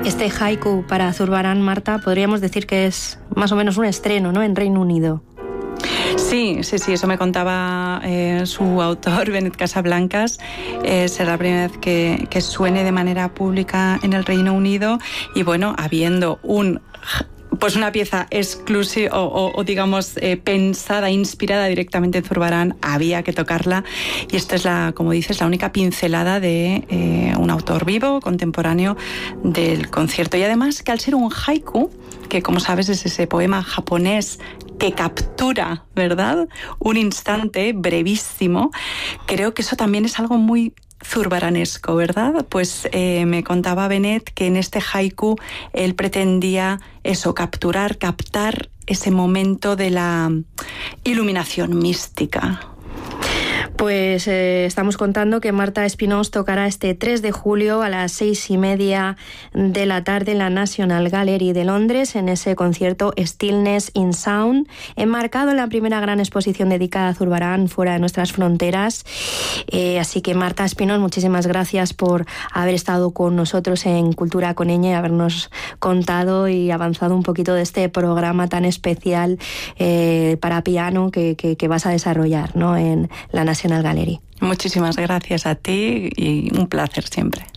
Este haiku para Zurbarán, Marta, podríamos decir que es más o menos un estreno, ¿no?, en Reino Unido. Sí, eso me contaba su autor, Benet Casablancas. Será la primera vez que suene de manera pública en el Reino Unido, y bueno, habiendo una pieza exclusiva o digamos pensada, inspirada directamente en Zurbarán, había que tocarla, y esta es como dices, la única pincelada de un autor vivo, contemporáneo del concierto. Y además que al ser un haiku, que como sabes es ese poema japonés que captura, ¿verdad?, un instante brevísimo, creo que eso también es algo muy zurbaranesco, ¿verdad? Pues me contaba Benet que en este haiku él pretendía captar ese momento de la iluminación mística. Pues estamos contando que Marta Espinós tocará este 3 de julio a las 6:30 de la tarde en la National Gallery de Londres, en ese concierto Stillness in Sound, enmarcado en la primera gran exposición dedicada a Zurbarán fuera de nuestras fronteras. Así que Marta Espinós, muchísimas gracias por haber estado con nosotros en Cultura con Ñ y habernos contado y avanzado un poquito de este programa tan especial para piano que vas a desarrollar, ¿no?, en la National Gallery. Muchísimas gracias a ti y un placer siempre.